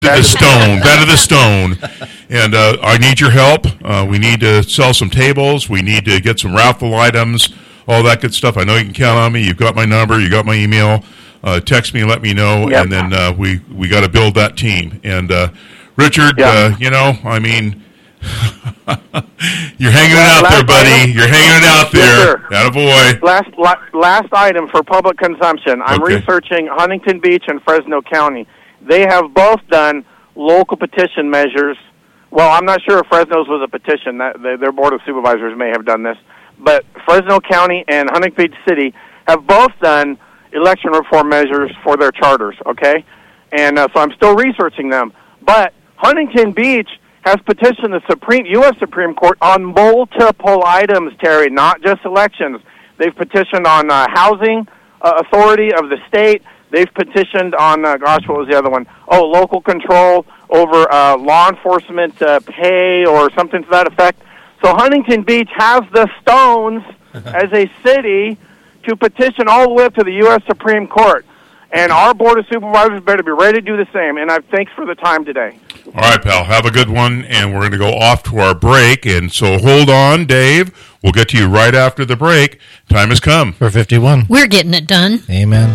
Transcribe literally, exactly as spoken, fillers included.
That the stone, that of the stone. And uh, I need your help. Uh, we need to sell some tables. We need to get some raffle items, all that good stuff. I know you can count on me. You've got my number. You got my email. Uh, text me and let me know. Yep. And then uh, we, we got to build that team. And uh, Richard, yep. uh, you know, I mean, you're hanging it out there, buddy. Item. You're hanging it out there. Yes, attaboy. Last, last, last item for public consumption. I'm okay. researching Huntington Beach and Fresno County. They have both done local petition measures. Well, I'm not sure if Fresno's was a petition. That their Board of Supervisors may have done this. But Fresno County and Huntington Beach City have both done election reform measures for their charters, okay? And uh, so I'm still researching them. But Huntington Beach has petitioned the Supreme U S Supreme Court on multiple items, Terry, not just elections. They've petitioned on uh, housing uh, authority of the state. They've petitioned on, uh, gosh, what was the other one? Oh, local control over uh, law enforcement uh, pay or something to that effect. So Huntington Beach has the stones as a city to petition all the way up to the U S Supreme Court. And our Board of Supervisors better be ready to do the same. And I thanks for the time today. All right, pal. Have a good one. And we're going to go off to our break. And so hold on, Dave. We'll get to you right after the break. Time has come. For fifty-one. We're getting it done. Amen.